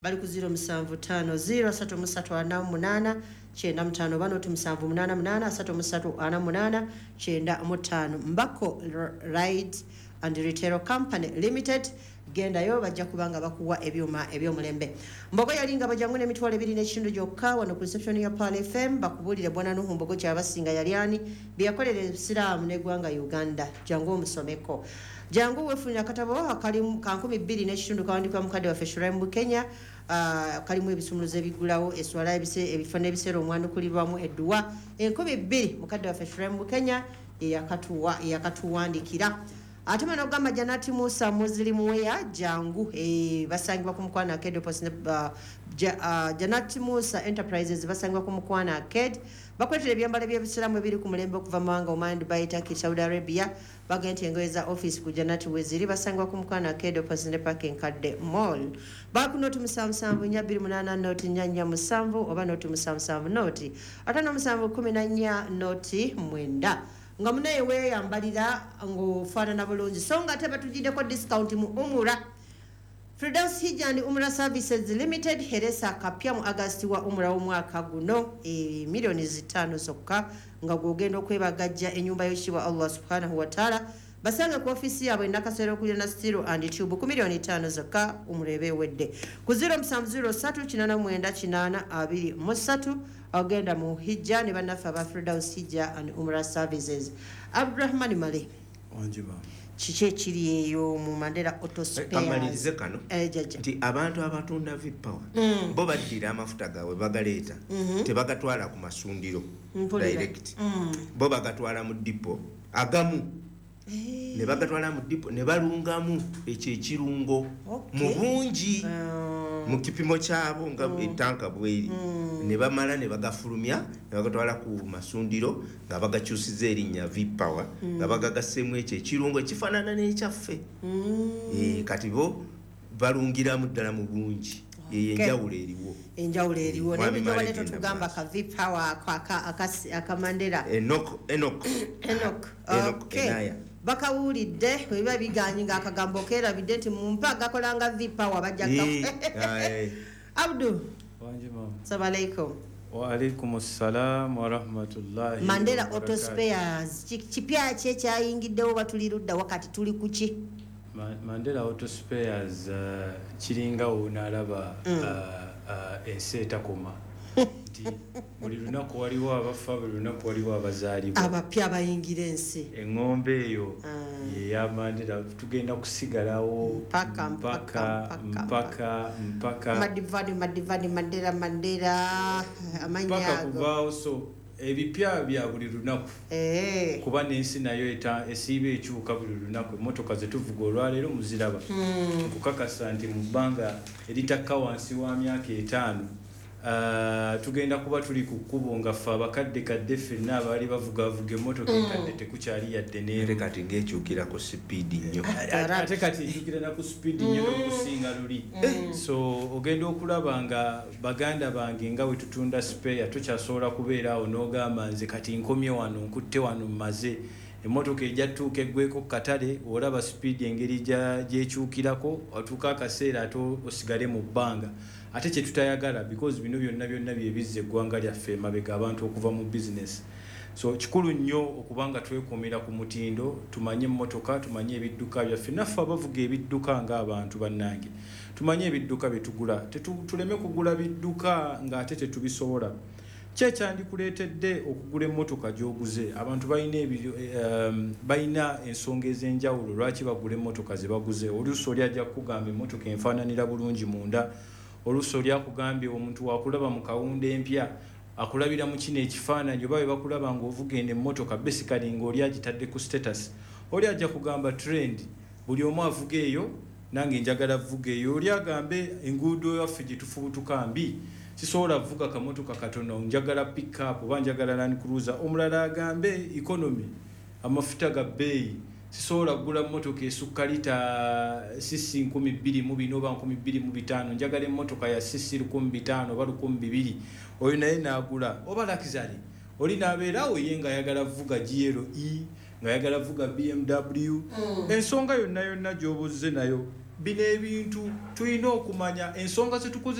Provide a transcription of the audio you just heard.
bali ku 0750 338 95 Mbako Rides and Retail Company Limited. Genda yo bajja kubanga bakuwa ebyuma ebyomulembe. Mbogo yalinga bajangu ne mitwale 2 n'ekintu gyokka wano ku reception ya Pal FM bakubulire bwana Nuhu Mbogo kyabasinga yaliani byakolera Islam ne gwanga Uganda jangu omusomeko. Jangu wefunira katabo akali ka 2000 n'ekintu kawandikwa mukadde wa Feshuraim mu Kenya. Kalimu ebisumuluzo ebigulawo eswala ebifane ebisero omwandukulirwamu edduwa 2000 mukadde wa Feshuraim mu Kenya yakatuwandikira. Ate mano gamba Janati Musa Muzili Muweya jangu basangibwa ku Mukwana Arcade opposite Janati Musa Enterprises basangibwa ku Mukwana Arcade bakwetera ebyambalo by'ebisiramu ebiri ku mulembe okuva mawanga Oman, Dubai, Turkey, Saudi Arabia bagenti engoyeza office ku Janati Weziri basangibwa ku Mukwana Arcade opposite Parking Kadde Mall bakunoti musanvu nyabiri munana noti nyanya musanvu oba noti musanvu noti atano musanvu 14 noti mwenda nga munaye weyambalira ng'ofaanana bulungi so nga ate batugiddeko discount mu Umura Firdaus Hijja and Umra Services Limited heresa akapya mu August wa Umra w'omwaka guno milioni 5 zokka nga gwogenda okwebagajja ennyumba y'ekitiibwa Allah subhanahu wa ta'ala basanga ku ofisi yaabwe nakasero kulya na steel and tube ku milioni 5 zokka umurebe ewedde ku 0703899823 agenda mu Hijja ne banaffe aba Firdaus Hijja and Umra Services. Abdurrahman Male wanjiba kiki kiri eyo mu Mandela Auto Spares kamalirize kano nti abantu abatunda vipower bo baddira amafuta gaabwe bagaleeta tebagatwala ku masundiro direct bo bagatwala mu dipo agamu ne bagatwala mu dipo ne balungamu ekirungo mu bungi mu kipimo kyabo nga etanka bweri ne bamala ne bagafulumya ne bagatwala ku masundiro nga bagakyusiza erinnya vipower nga bagagassemu ekirungo ekifaanana n'ekyaffe kati bo balungiramu ddala mu bungi enjawulo eriwo nebijja wale totugamba ka vipower akamandera Enoch okay. Bakawulidde biba biganyi nga akagambo kerabidde nti mumpa agakolanga vipower bajjaka Abdu wanjima assalamu alaikum. Wa alaikum assalam wa rahmatullahi Mandela Auto Spares kipya kyayingiddewo batulirudda wakati tuli kuki Mandela Auto Spares kiringa onalaba ensi etakoma nti buli lunaku waliwo abafa buli lunaku waliwo abazaalibwa abapya abayingira ensi engombe eyo ya Mandela tugenda kusigalawo mpaka madivani Mandela amanya kuvaawo so ebipya bya buli lunaku kuba n'ensi nayo esiiba ekyuka buli lunaku emmotoka zetuvuga olwaleero muziraba nkukakasa nti mu bbanga eritakka wansi wa myaka 5 tugenda kuba tuli ku kkubo nga ffe abakadde ffenna abaali bavuga emmotoka enkadde tekukyali yadde neere kati ng'ekyukira ku sipiidi nnyo ate kati ekyukira na ku sipiidi nnyo n'okusinga luli so ogenda okulaba nga baganda bange nga we tutunda spare tokyasobola kubeera awo n'ogamba nze kati nkomye wano nkutte wano mmaze emmotoka ejjatuuka eggweko katale olaba sipiidi engeri gyekyukirako atuuka akaseera ate osigale mu bbanga ate kye tutayagala because bino byonna byebizza eggwanga lyaffe emabega abantu okuva mu business so kikulu nnyo okubanga twekuumira ku mutindo tumanye emmotoka tumanye ebidduka byaffe naffe abavuga ebidduka ng'abantu bannange tumanye ebidduka bye tugula tuleme kugula bidduka ng'ate tetubisobola kyekyandikuleetedde okugula emmotoka gy'oguze abantu balina ensonga ez'enjawulo lwaki bagula emmotoka ze baguze oluusi oli ajja kukugamba emmotoka enfaananira bulungi munda oluusi oli akugambye omuntu wakulaba mu kawunda empya akulabira mu kino ekifaananyi oba bwe bakulaba ng'ovuga eno emmotoka basically ng'oli agitadde ku status oli ajja kugamba trend buli omu avuga eyo nange njagala vuga eyo oli agambe enguudo yaffe gye tufubutuka mbi sisobola vuga kamotoka katono njagala pick up oba njagala Land Cruiser omulala agambe economy amafuta ga bbeeyi sisobola kugula mmotoka esukka lita sisi 12,000 oba 25,000 njagala emmotoka ya sisi 15,000 oba 2,200 oyo naye naagula oba Luxury oli n'abeerawo ye nga ayagala vuga GLE nga ayagala vuga BMW ensonga yonna gy'obuzze nayo bino ebintu tulina okumanya ensonga zetukoze